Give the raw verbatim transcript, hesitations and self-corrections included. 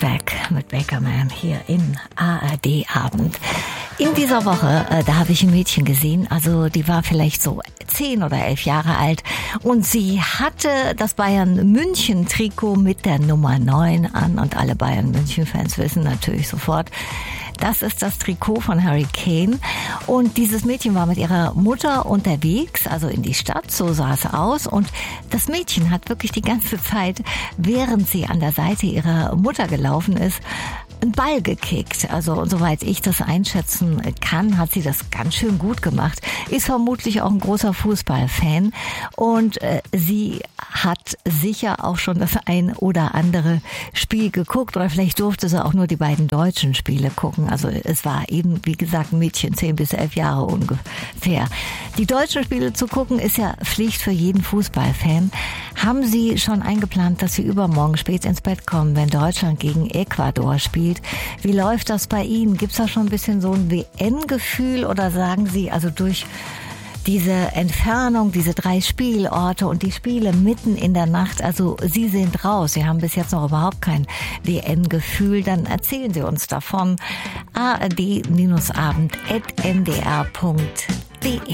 Back mit Bakerman hier im A R D-Abend. In dieser Woche, äh, da habe ich ein Mädchen gesehen, also die war vielleicht so zehn oder elf Jahre alt und sie hatte das Bayern-München-Trikot mit der Nummer neun an und alle Bayern-München-Fans wissen natürlich sofort, das ist das Trikot von Harry Kane und dieses Mädchen war mit ihrer Mutter unterwegs, also in die Stadt, so sah es aus und das Mädchen hat wirklich die ganze Zeit, während sie an der Seite ihrer Mutter gelaufen ist, einen Ball gekickt. Also und soweit ich das einschätzen kann, hat sie das ganz schön gut gemacht. Ist vermutlich auch ein großer Fußballfan und äh, sie hat sicher auch schon das ein oder andere Spiel geguckt oder vielleicht durfte sie auch nur die beiden deutschen Spiele gucken. Also es war eben, wie gesagt, ein Mädchen, zehn bis elf Jahre ungefähr. Die deutschen Spiele zu gucken ist ja Pflicht für jeden Fußballfan. Haben Sie schon eingeplant, dass Sie übermorgen spät ins Bett kommen, wenn Deutschland gegen Ecuador spielt? Wie läuft das bei Ihnen? Gibt es da schon ein bisschen so ein W M-Gefühl oder sagen Sie, also durch diese Entfernung, diese drei Spielorte und die Spiele mitten in der Nacht, also Sie sind raus, Sie haben bis jetzt noch überhaupt kein W M-Gefühl, dann erzählen Sie uns davon. A R D Abend at n d r punkt d e